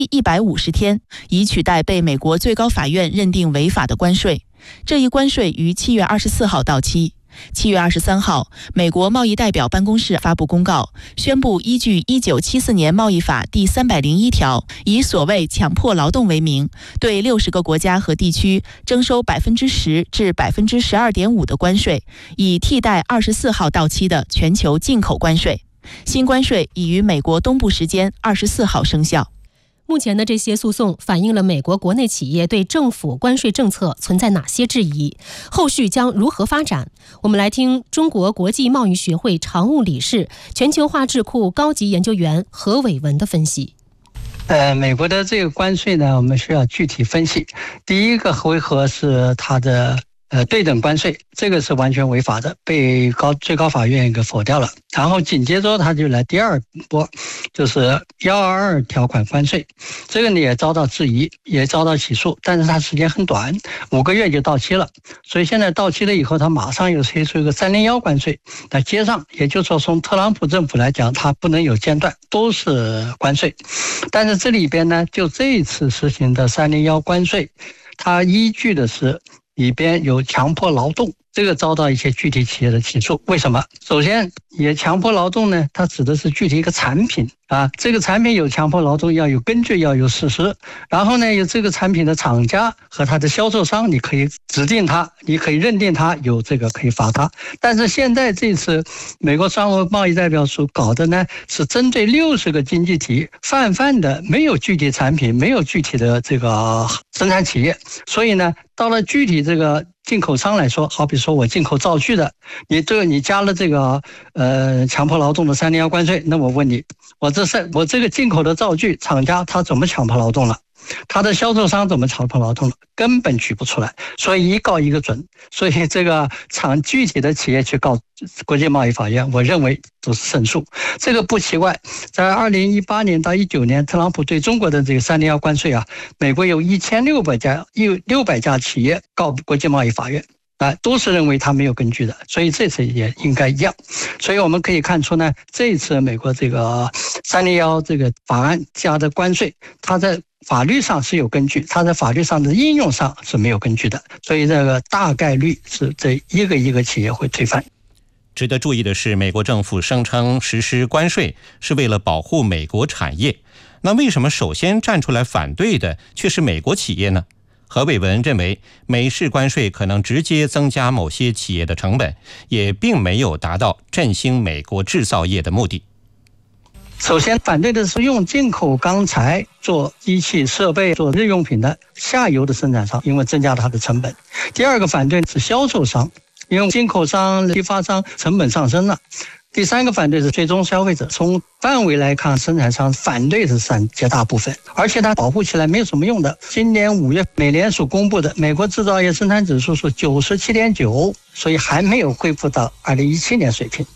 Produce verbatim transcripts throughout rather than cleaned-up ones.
一百五十天，以取代被美国最高法院认定违法的关税。这一关税于七月二十四号到期。七月二十三号，美国贸易代表办公室发布公告，宣布依据一九七四年贸易法第三百零一条，以所谓强迫劳动为名，对六十个国家和地区征收百分之十至百分之十二点五的关税，以替代二十四号到期的全球进口关税。新关税已于美国东部时间二十四号生效。 目前的这些诉讼反映了美国国内企业对政府关税政策存在哪些质疑，后续将如何发展？我们来听中国国际贸易学会常务理事、全球化智库高级研究员何伟文的分析。 呃，美国的这个关税呢，我们需要具体分析。第一个回合是它的呃，对等关税，这个是完全违法的，被高最高法院给否掉了。然后紧接着他就来第二波，就是一二二条款关税，这个呢也遭到质疑，也遭到起诉，但是它时间很短，五个月就到期了。所以现在到期了以后，他马上又推出一个三零一关税来接上，也就是说从特朗普政府来讲，它不能有间断，都是关税。但是这里边呢，就这一次实行的三零一关税，它依据的是里边有强迫劳动，这个遭到一些具体企业的起诉。为什么？首先，也强迫劳动呢，它指的是具体一个产品啊，这个产品有强迫劳动，要有根据，要有事实。然后呢，有这个产品的厂家和它的销售商，你可以指定它，你可以认定它有这个可以罚它。但是现在这次美国商务贸易代表处搞的呢，是针对六十个经济体泛泛的，没有具体产品，没有具体的这个生产企业，所以呢，到了具体这个进口商来说，好比说我进口灶具的，你这个你加了这个呃强迫劳动的三零一关税，那我问你，我这是我这个进口的灶具厂家他怎么强迫劳动了？他的销售商怎么强迫劳动了？根本举不出来，所以一告一个准。所以这个厂具体的企业去告国际贸易法院，我认为都是胜诉。这个不奇怪，在二零一八年到一九年，特朗普对中国的这个三零一关税啊，美国有一千六百家有六百家企业告国际贸易法院。啊，都是认为它没有根据的，所以这次也应该一样。所以我们可以看出呢，这一次美国这个三零一这个法案加的关税，它在法律上是有根据，它在法律上的应用上是没有根据的，所以这个大概率是这一个一个企业会推翻。 值得注意的是，美国政府声称实施关税是为了保护美国产业，那为什么首先站出来反对的却是美国企业呢？何伟文认为，美式关税可能直接增加某些企业的成本，也并没有达到振兴美国制造业的目的。 首先反对的是用进口钢材做机器设备做日用品的下游的生产商，因为增加了它的成本。第二个反对是销售商，因为进口商、批发商成本上升了。第三个反对是最终消费者，从范围来看，生产商反对是占绝大部分，而且它保护起来没有什么用的。今年五月美联储公布的美国制造业生产指数是 九十七点九， 所以还没有恢复到二零一七年水平。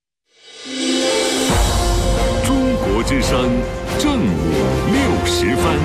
中国之声正午六时分。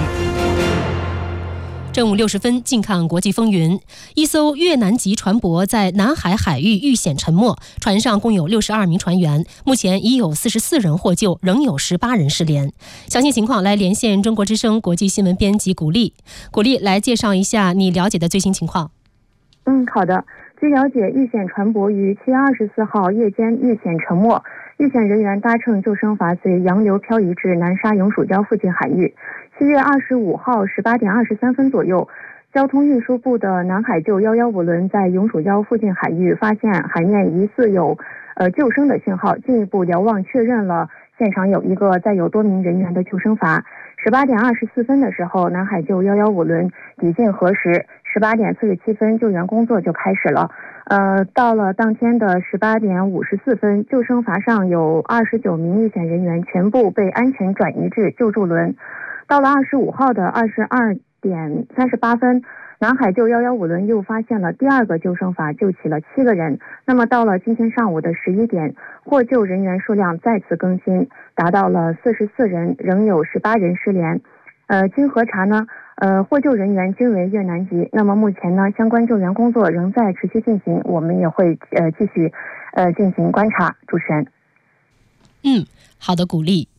正午六十分，近看国际风云。一艘越南籍船舶在南海海域遇险沉没，船上共有六十二名船员，目前已有四十四人获救，仍有十八人失联。详细情况来连线中国之声国际新闻编辑古丽。古丽，来介绍一下你了解的最新情况。 嗯，好的。据了解，遇险船舶于七月二十四号夜间遇险沉没，遇险人员搭乘救生筏随洋流漂移至南沙永暑礁附近海域。七月二十五号十八点二十三分左右，交通运输部的南海救一一五轮在永暑礁附近海域发现海面疑似有呃救生的信号，进一步瞭望确认了现场有一个载有多名人员的救生筏。十八点二十四分的时候，南海救一一五轮抵近核实，十八点四十七分救援工作就开始了。呃，到了当天的十八点五十四分，救生筏上有二十九名遇险人员全部被安全转移至救助轮。到了二十五号的二十二点三十八分，南海救一一五轮又发现了第二个救生筏，救起了七个人。那么到了今天上午的十一点，获救人员数量再次更新，达到了四十四人，仍有十八人失联。呃，经核查呢，呃，获救人员均为越南籍。那么目前呢，相关救援工作仍在持续进行，我们也会呃继续呃进行观察。主持人， 嗯，好的，鼓励。